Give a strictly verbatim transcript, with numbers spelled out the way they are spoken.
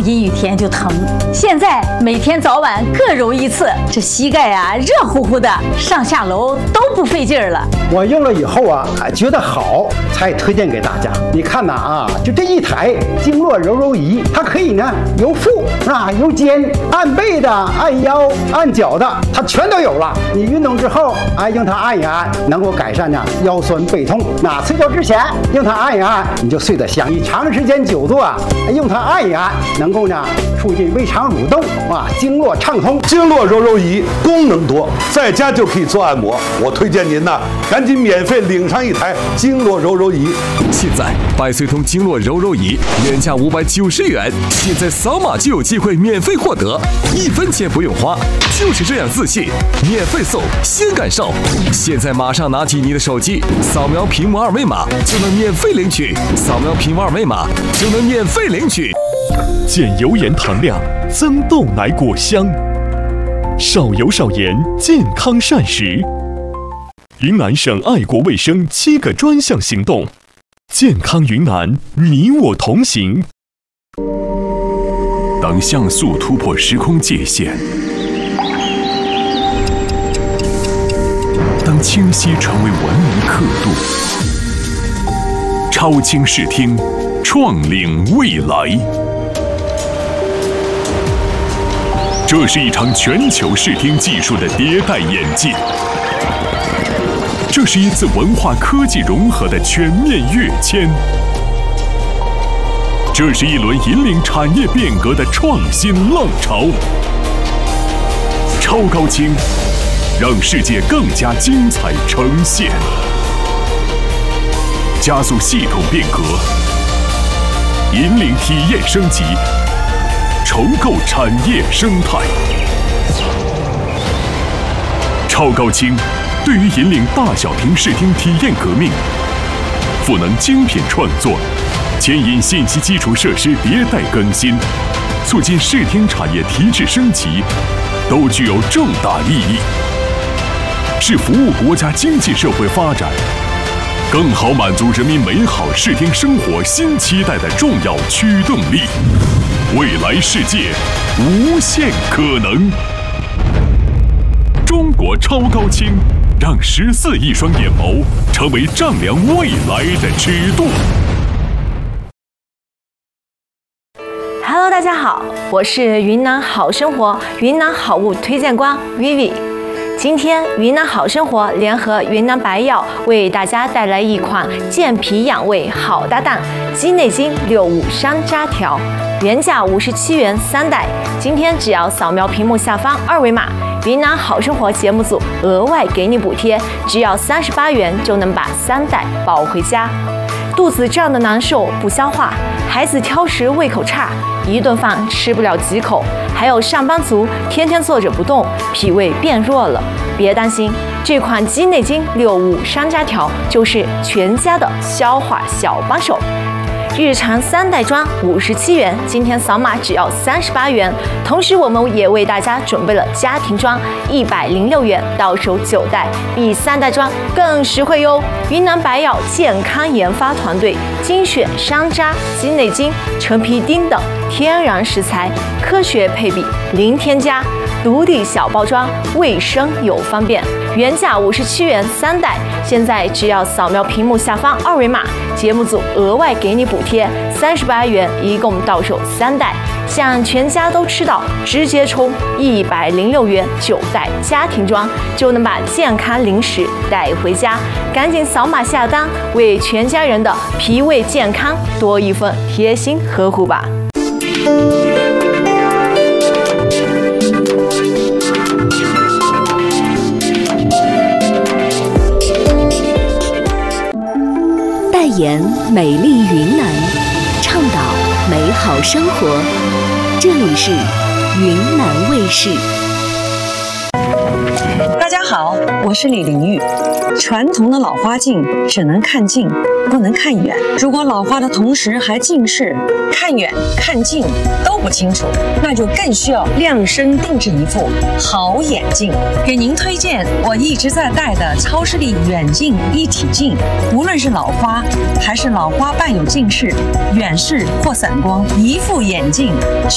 阴雨天就疼，现在每天早晚各揉一次，这膝盖啊热乎乎的，上下楼都不费劲儿了。 我用了以后啊，觉得好，才推荐给大家。你看呐啊，就这一台经络柔柔仪，它可以呢由腹啊由肩按背的、按腰、按脚的，它全都有了。你运动之后啊，用它按一按，能够改善呢腰酸背痛。那睡觉之前用它按一按，你就睡得香。你长时间久坐啊，用它按一按，能够呢促进胃肠蠕动啊，经络畅通。 经络柔柔仪功能多，在家就可以做按摩。我推荐您呢，赶紧免费领上一台经络柔柔仪。 现在百岁通经络柔柔仪原价五百九十元，现在扫码就有机会免费获得，一分钱不用花，就是这样自信，免费送，先感受。现在马上拿起你的手机，扫描屏幕二维码就能免费领取，扫描屏幕二维码就能免费领取。 减油盐糖量，增豆奶果香，少油少盐，健康膳食。云南省爱国卫生七个专项行动，健康云南，你我同行。 当像素突破时空界限，当清晰成为文明刻度，超清视听，创领未来。这是一场全球视听技术的迭代演进，这是一次文化科技融合的全面跃迁，这是一轮引领产业变革的创新浪潮。超高清，让世界更加精彩呈现，加速系统变革，引领体验升级，重构产业生态。超高清对于引领大小屏视听体验革命，赋能精品创作，牵引信息基础设施迭代更新，促进视听产业提质升级，都具有重大意义，是服务国家经济社会发展，更好满足人民美好视听生活新期待的重要驱动力。未来世界，无限可能。中国超高清，让十四亿双眼眸成为丈量未来的尺度。 Hello， 大家好，我是云南好生活云南好物推荐官 Vivi。今天云南好生活联合云南白药为大家带来一款健脾养胃好搭档鸡内金六五山楂条，原价五十七元三袋，今天只要扫描屏幕下方二维码，云南好生活节目组额外给你补贴，只要三十八元就能把三袋抱回家。肚子胀得难受不消化，孩子挑食胃口差，一顿饭吃不了几口，还有上班族天天坐着不动，脾胃变弱了。别担心，这款鸡内金六五山楂条就是全家的消化小帮手。日常三袋装五十七元，今天扫码只要三十八元。同时，我们也为大家准备了家庭装一百零六元，到手九袋，比三袋装更实惠哟。云南白药健康研发团队精选山楂、鸡内金、陈皮丁等天然食材，科学配比，零添加，独立小包装，卫生又方便。原价五十七元三袋，现在只要扫描屏幕下方二维码，节目组额外给你补贴三十八元，一共到手三袋。想全家都吃到，直接冲一百零六元九袋家庭装，就能把健康零食带回家。赶紧扫码下单，为全家人的脾胃健康多一份贴心呵护吧。 代言美丽云南，倡导美好生活。这里是云南卫视。 大家好，我是李玲玉。传统的老花镜只能看近，不能看远。如果老花的同时还近视，看远看近都不清楚，那就更需要量身定制一副好眼镜。给您推荐我一直在戴的超视力远近一体镜，无论是老花还是老花伴有近视、远视或散光，一副眼镜